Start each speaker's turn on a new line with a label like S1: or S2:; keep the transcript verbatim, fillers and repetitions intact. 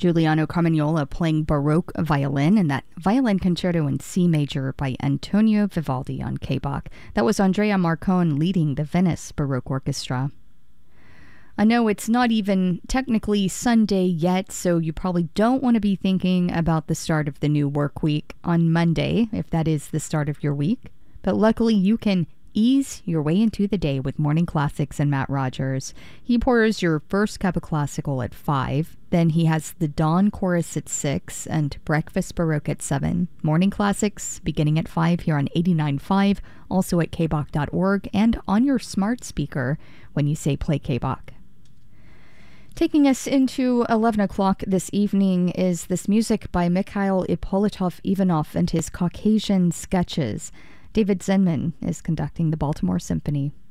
S1: Giuliano Carmagnola playing Baroque violin and that violin concerto in C major by Antonio Vivaldi on K B O C. That was Andrea Marcon leading the Venice Baroque Orchestra. I know it's not even technically Sunday yet, so you probably don't want to be thinking about the start of the new work week on Monday, if that is the start of your week. But luckily, you can ease your way into the day with Morning Classics and Matt Rogers. He pours your first cup of classical at five. Then he has the Dawn Chorus at six and Breakfast Baroque at seven. Morning Classics beginning at five here on eighty-nine point five, also at k b o c dot org and on your smart speaker when you say play K B O C. Taking us into eleven o'clock this evening is this music by Mikhail Ippolitov-Ivanov and his Caucasian Sketches. David Zinman is conducting the Baltimore Symphony.